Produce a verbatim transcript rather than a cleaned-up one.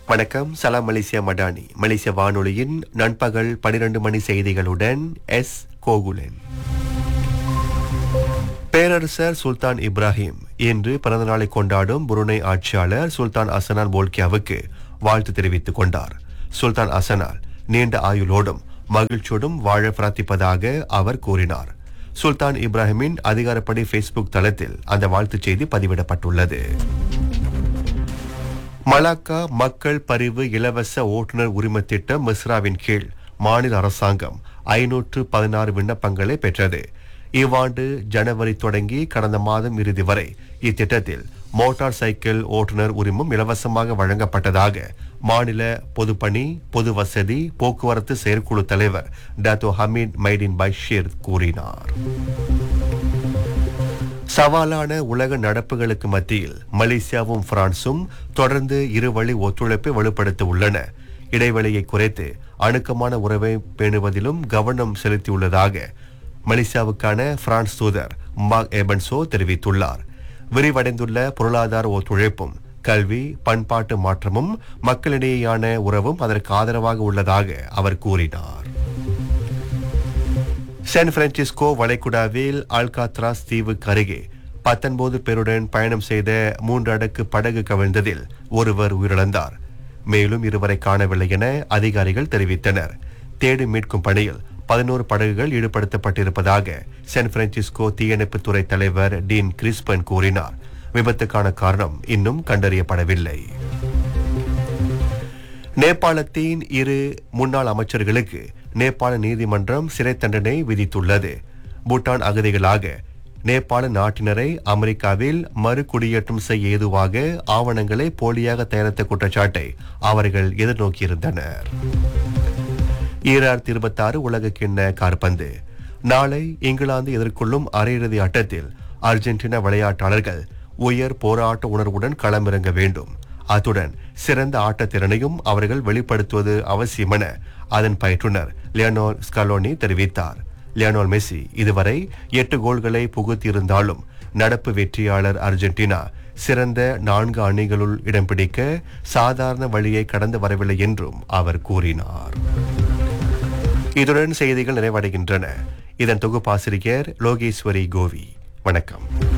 வணக்கம். சலாம் மலேசியா மடானி மலேசிய வானொலியின் நண்பகல் பனிரெண்டு மணி செய்திகளுடன் எஸ் கோகுலன். பேரரசர் சுல்தான் இப்ராஹிம் இன்று பிறந்தநாளை கொண்டாடும் புருனை ஆட்சியாளர் சுல்தான் அசனான் போல்கியாவுக்கு வாழ்த்து தெரிவித்துக் கொண்டார். சுல்தான் அசனால் நீண்ட ஆயுளோடும் மகிழ்ச்சியோடும் வாழ பிரார்த்திப்பதாக அவர் கூறினார். சுல்தான் இப்ராஹிமின் அதிகாரப்படி ஃபேஸ்புக் தளத்தில் அந்த வாழ்த்துச் செய்தி பதிவிடப்பட்டுள்ளது. மலாக்கா மக்கள் பரிவு இலவச ஓட்டுநர் உரிம திட்டம் மிஸ்ராவின் கீழ் மாநில அரசாங்கம் ஐநூற்று பதினாறு விண்ணப்பங்களை பெற்றது. இவ்வாண்டு ஜனவரி தொடங்கி கடந்த மாதம் இறுதி வரை இத்திட்டத்தில் மோட்டார் சைக்கிள் ஓட்டுநர் உரிமம் இலவசமாக வழங்கப்பட்டதாக மாநில பொதுப்பணி பொது வசதி போக்குவரத்து செயற்குழு தலைவர் டாக்டர் ஹமீத் மைடின் பஷீர் கூறினார். சவாலான உலக நடப்புகளுக்கு மத்தியில் மலேசியாவும் பிரான்சும் தொடர்ந்து இருவழி ஒத்துழைப்பை வலுப்படுத்த உள்ளன. இடைவெளியை குறைத்து அணுக்கமான உறவை பேணுவதிலும் கவனம் செலுத்தியுள்ளதாக மலேசியாவுக்கான பிரான்ஸ் தூதர் மார்க் எபன்சோ தெரிவித்துள்ளார். விரிவடைந்துள்ள பொருளாதார ஒத்துழைப்பும் கல்வி பண்பாட்டு மாற்றமும் மக்களிடையேயான உறவும் அதற்கு ஆதரவாக உள்ளதாக அவர் கூறினார். சான் பிரான்சிஸ்கோ வளைகுடாவில் அல்காத்ராஸ் தீவுக்கு அருகே பத்தொன்பது பேருடன் பயணம் செய்த மூன்று அடுக்கு படகு கவிழ்ந்ததில் ஒருவர் உயிரிழந்தார். மேலும் இருவரை காணவில்லை என அதிகாரிகள் தெரிவித்தனர். தேடி மீட்கும் பணியில் பதினோரு படகுகள் ஈடுபடுத்தப்பட்டிருப்பதாக சான் பிரான்சிஸ்கோ தீயணைப்புத்துறை தலைவர் டீன் கிறிஸ்பன் கூறினார். விபத்துக்கான காரணம் இன்னும் கண்டறியப்படவில்லை. நேபாளத்தின் இரு முன்னாள் அமைச்சர்களுக்கு நேபாள நீதிமன்றம் சிறை தண்டனை விதித்துள்ளது. பூட்டான் அகதிகளாக நேபாள நாட்டினரை அமெரிக்காவில் மறு குடியேற்றம் செய்ய ஏதுவாக ஆவணங்களை போலியாக தயாரித்த குற்றச்சாட்டை அவர்கள் எதிர்நோக்கியிருந்தனர். ஈராயிரத்தி இருபத்தி ஆறு உலக கிண்ண காற்பந்து நாளை இங்கிலாந்து எதிர்கொள்ளும் அரையிறுதி ஆட்டத்தில் அர்ஜென்டினா விளையாட்டாளர்கள் உயர் போராட்ட உணர்வுடன் களமிறங்க வேண்டும். அத்துடன் சிறந்த ஆட்டத்திறனையும் அவர்கள் வெளிப்படுத்துவது அவசியம் என அதன் பயிற்றுனர் லியோனல் ஸ்கலோனி தெரிவித்தார். லியோனல் மெஸ்ஸி இதுவரை எட்டு கோல்களை புகுத்தியிருந்தாலும் நடப்பு வெற்றியாளர் அர்ஜென்டினா சிறந்த நான்கு அணிகளுள் இடம் பிடிக்க சாதாரண வழியை கடந்து வரவில்லை என்றும் அவர் கூறினார். இதுடன் செய்திகள் நிறைவடைகின்றன. இதன் தொகுப்பாசிரியர் லோகேஸ்வரி கோவி. வணக்கம்.